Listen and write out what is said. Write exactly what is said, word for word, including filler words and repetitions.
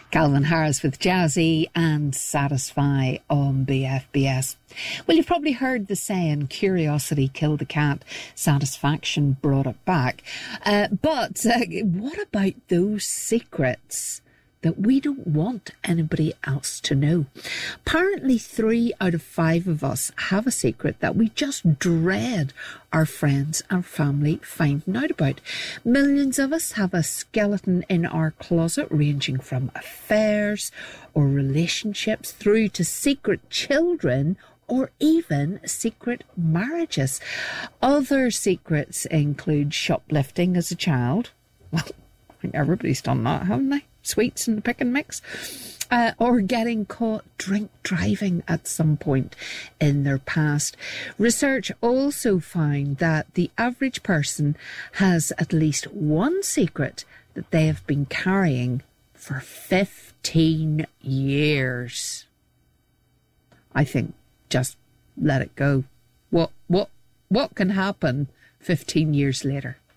Calvin Harris with Jazzy and Satisfy on B F B S. Well, you've probably heard the saying, curiosity killed the cat, satisfaction brought it back. Uh, but uh, what about those secrets that we don't want anybody else to know? Apparently three out of five of us have a secret that we just dread our friends and family finding out about. Millions of us have a skeleton in our closet, ranging from affairs or relationships through to secret children or even secret marriages. Other secrets include shoplifting as a child. Well, I think everybody's done that, haven't they? Sweets in the pick and mix, uh, or getting caught drink driving at some point in their past. Research also found that the average person has at least one secret that they have been carrying for fifteen years. I think just let it go. What what what can happen fifteen years later?